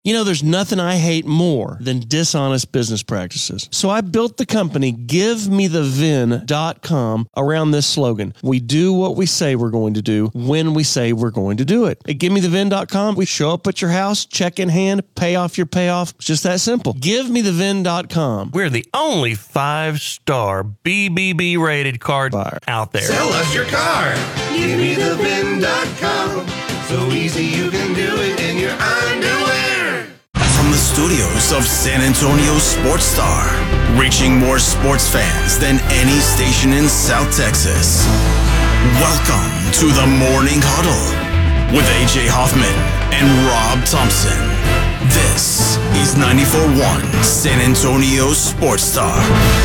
You know, there's nothing I hate more than dishonest business practices. So I built the company GiveMeTheVin.com around this slogan. We do what we say we're going to do when we say we're going to do it. At GiveMeTheVin.com, we show up at your house, check in hand, pay off your payoff. It's just that simple. GiveMeTheVin.com. We're the only 5-star BBB rated car buyer out there. Sell us your car. GiveMeTheVin.com. So easy you can do it in your underwear. From the studios of San Antonio Sports Star, reaching more sports fans than any station in South Texas. Welcome to the Morning Huddle with AJ Hoffman and Rob Thompson. This is 94.1 San Antonio Sports Star.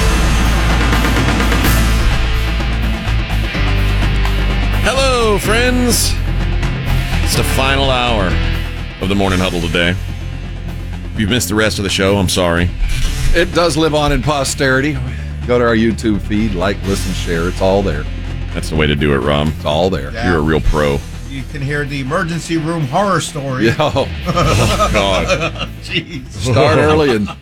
Hello, friends. It's the final hour of the Morning Huddle today. If you've missed the rest of the show, I'm sorry. It does live on in posterity. Go to our YouTube feed, like, listen, share. It's all there. That's the way to do it, Rob. It's all there. Yeah. You're a real pro. You can hear the emergency room horror story. Yeah. Oh, God. Jeez. Start early and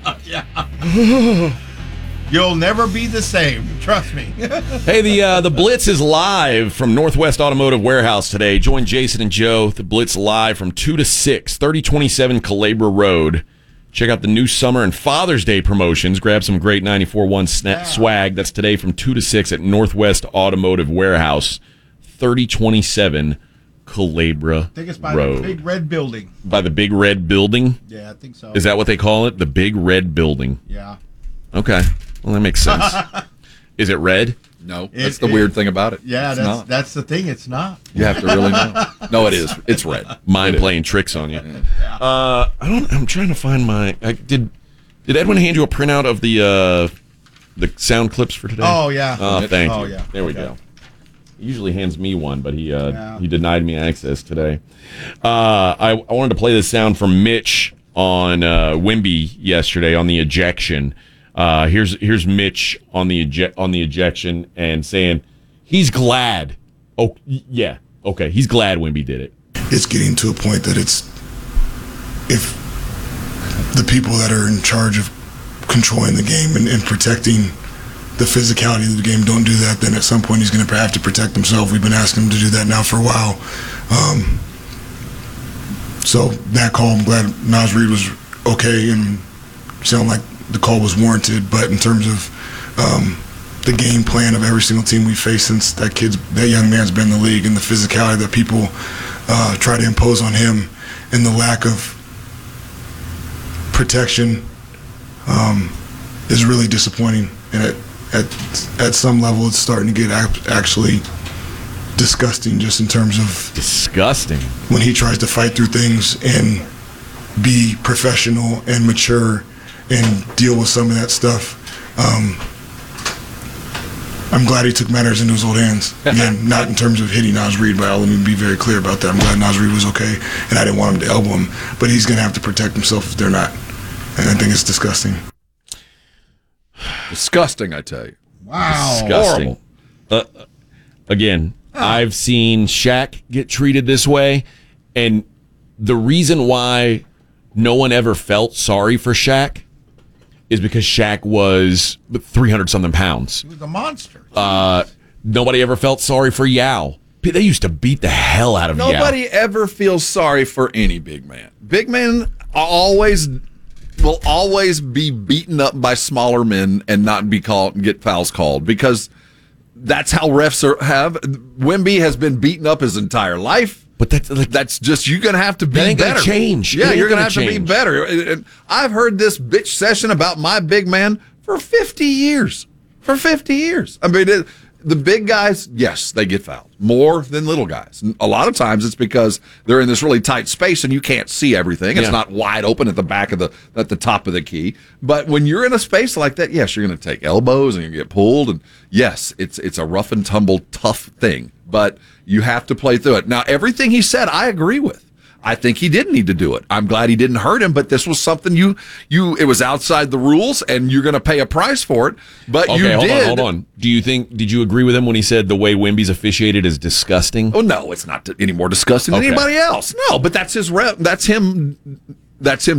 You'll never be the same. Trust me. Hey, the Blitz is live from Northwest Automotive Warehouse today. Join Jason and Joe. The Blitz live from 2 to 6, 3027 Calabria Road. Check out the new summer and Father's Day promotions. Grab some great 94.1 swag. That's today from 2 to 6 at Northwest Automotive Warehouse, 3027 Calabria I think it's by Road. the big red building. By the Big Red Building? Yeah, I think so. Is that what they call it? The Big Red Building. Yeah. Okay. Well, that makes sense. Is it red? no, that's the weird thing about it. Yeah, It's not. that's the thing. It's not. You have to really know. No, it is. It's red. Mind playing tricks on you. I'm trying to find my. Did Edwin hand you a printout of the sound clips for today? Oh, yeah. Oh, thank Oh, you. yeah. There we Okay. go. He usually hands me one, but he denied me access today. I wanted to play this sound from Mitch on Wemby yesterday on the ejection. Here's Mitch on the ejection and saying he's glad. Oh yeah, okay, he's glad Wemby did it. It's getting to a point that it's, if the people that are in charge of controlling the game and protecting the physicality of the game don't do that, then at some point he's going to have to protect himself. We've been asking him to do that now for a while. So that call, I'm glad Naz Reid was okay and sounded like the call was warranted. But in terms of the game plan of every single team we face since that young man's been in the league, and the physicality that people try to impose on him and the lack of protection is really disappointing. And at some level, it's starting to get actually disgusting, just in terms of Disgusting. when he tries to fight through things and be professional and mature and deal with some of that stuff. I'm glad he took matters into his own hands. Again, not in terms of hitting Naz Reid, but let me be very clear about that. I'm glad Naz Reid was okay, and I didn't want him to elbow him, but he's going to have to protect himself if they're not. And I think it's disgusting. Disgusting, I tell you. Wow. Disgusting. Again, I've seen Shaq get treated this way, and the reason why no one ever felt sorry for Shaq is because Shaq was 300-something pounds. He was a monster. Nobody ever felt sorry for Yao. They used to beat the hell out of Yao. Nobody ever feels sorry for any big man. Big men will always be beaten up by smaller men and not get fouls called, because that's how refs have. Wemby has been beaten up his entire life. But That's just, you're going to have to be That ain't gonna better. change. It Yeah, ain't you're going gonna to have to be change. better. And I've heard this bitch session about my big man for 50 years. For 50 years. I mean, the big guys, yes, they get fouled more than little guys. A lot of times it's because they're in this really tight space and you can't see everything. It's Yeah. not wide open at the top of the key. But when you're in a space like that, yes, you're going to take elbows and you get pulled. And yes, it's a rough and tumble, tough thing. But you have to play through it. Now, everything he said, I agree with. I think he did need to do it. I'm glad he didn't hurt him, but this was something it was outside the rules, and you're going to pay a price for it. But you did. Hold on. Did you agree with him when he said the way Wemby's officiated is disgusting? Oh no, it's not any more disgusting than Okay. anybody else. No, but that's his rep. That's him